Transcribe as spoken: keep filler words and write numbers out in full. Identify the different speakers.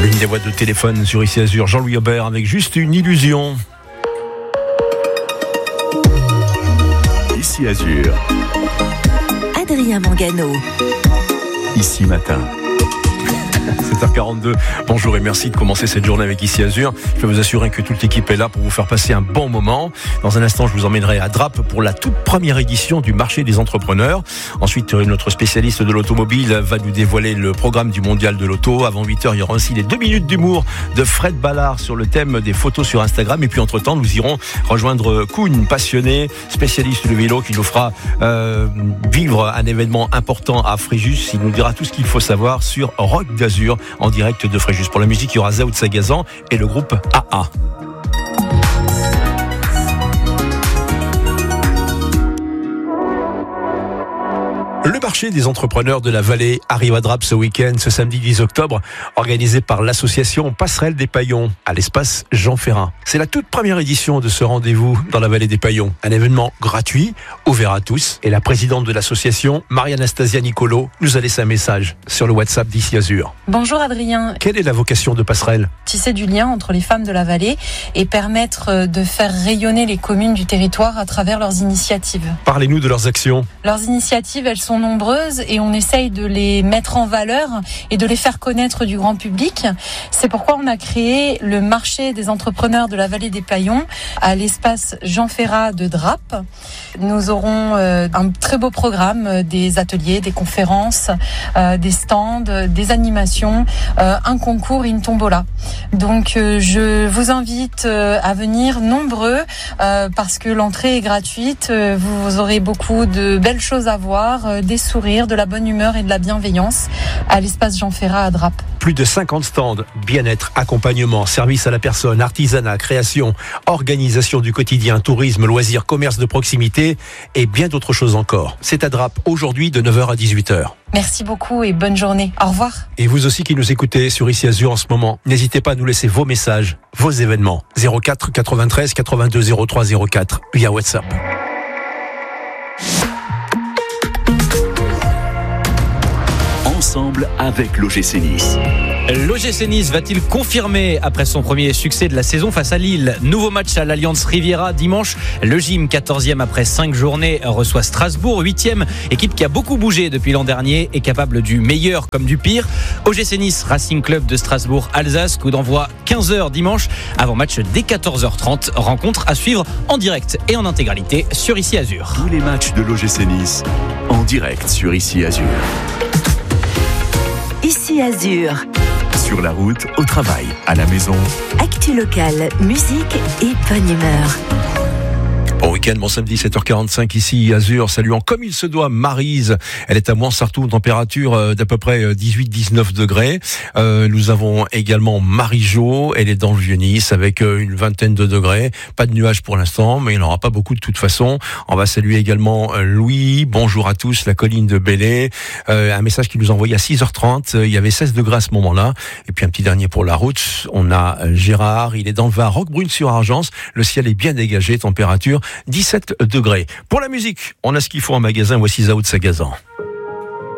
Speaker 1: L'une des voix de téléphone sur Ici Azur, Jean-Louis Aubert avec Juste une illusion.
Speaker 2: Ici Azur.
Speaker 3: Adrien Mangano.
Speaker 2: Ici Matin.
Speaker 1: sept heures quarante-deux, bonjour et merci de commencer cette journée avec Ici Azur. Je peux vous assurer que toute l'équipe est là pour vous faire passer un bon moment. Dans un instant, je vous emmènerai à Drappe pour la toute première édition du marché des entrepreneurs. Ensuite, notre spécialiste de l'automobile va nous dévoiler le programme du mondial de l'auto. Avant huit heures, il y aura aussi les deux minutes d'humour de Fred Ballard sur le thème des photos sur Instagram. Et puis entre-temps, nous irons rejoindre Koun, passionné, spécialiste de vélo, qui nous fera euh, vivre un événement important à Fréjus. Il nous dira tout ce qu'il faut savoir sur Rock d'Azur en direct de Fréjus. Pour la musique, il y aura Zao de Sagazan et le groupe A A. Le marché des entrepreneurs de la vallée arrive à Drappe ce week-end, ce samedi dix octobre, organisé par l'association Passerelle des Paillons à l'espace Jean Ferrat. C'est la toute première édition de ce rendez-vous dans la vallée des Paillons. Un événement gratuit, ouvert à tous. Et la présidente de l'association, Marie-Anastasia Nicolo, nous a laissé un message sur le WhatsApp d'Ici Azur.
Speaker 4: Bonjour Adrien.
Speaker 1: Quelle est la vocation de Passerelle ?
Speaker 4: Tisser du lien entre les femmes de la vallée et permettre de faire rayonner les communes du territoire à travers leurs initiatives.
Speaker 1: Parlez-nous de leurs actions.
Speaker 4: Leurs initiatives, elles sont nombreuses et on essaye de les mettre en valeur et de les faire connaître du grand public. C'est pourquoi on a créé le marché des entrepreneurs de la vallée des Paillons à l'espace Jean Ferrat de Drappe. Nous aurons euh, un très beau programme, euh, des ateliers, des conférences, euh, des stands, euh, des animations, euh, un concours et une tombola. Donc euh, je vous invite euh, à venir nombreux euh, parce que l'entrée est gratuite. Euh, vous aurez beaucoup de belles choses à voir, euh, des sourires, de la bonne humeur et de la bienveillance à l'espace Jean Ferrat à Drappe.
Speaker 1: Plus de cinquante stands, bien-être, accompagnement, service à la personne, artisanat, création, organisation du quotidien, tourisme, loisirs, commerce de proximité et bien d'autres choses encore. C'est à Drappe aujourd'hui de neuf heures à dix-huit heures.
Speaker 4: Merci beaucoup et bonne journée. Au revoir.
Speaker 1: Et vous aussi qui nous écoutez sur Ici Azur en ce moment, n'hésitez pas à nous laisser vos messages, vos événements. zéro quatre quatre-vingt-treize quatre-vingt-deux zéro trois zéro quatre via WhatsApp.
Speaker 2: Ensemble avec l'O G C Nice.
Speaker 5: L'O G C Nice va-t-il confirmer après son premier succès de la saison face à Lille ? Nouveau match à l'Alliance Riviera dimanche. Le Gym, quatorzième après cinq journées, reçoit Strasbourg, huitième, équipe qui a beaucoup bougé depuis l'an dernier et capable du meilleur comme du pire. O G C Nice, Racing Club de Strasbourg, Alsace, coup d'envoi quinze heures dimanche, avant match dès quatorze heures trente. Rencontre à suivre en direct et en intégralité sur Ici Azur.
Speaker 2: Tous les matchs de l'O G C Nice en direct sur Ici Azur.
Speaker 3: Ici Azur.
Speaker 2: Sur la route, au travail, à la maison.
Speaker 3: Actu locale, musique et bonne humeur.
Speaker 1: Bon week-end, bon samedi, sept heures quarante-cinq ici, Azur, saluant comme il se doit Maryse. Elle est à Mouansartou, température d'à peu près dix-huit à dix-neuf degrés. Euh, nous avons également Marie-Jo, elle est dans le Vieux-Nice avec une vingtaine de degrés. Pas de nuages pour l'instant, mais il n'y en aura pas beaucoup de toute façon. On va saluer également Louis, bonjour à tous, la colline de Belley. Euh, un message qui nous a envoyé à six heures trente, il y avait seize degrés à ce moment-là. Et puis un petit dernier pour la route, on a Gérard, il est dans le Var, Roquebrune-sur-Argence. Le ciel est bien dégagé, température dix-sept degrés. Pour la musique, on a ce qu'il faut en magasin. Voici Zao de Sagazan.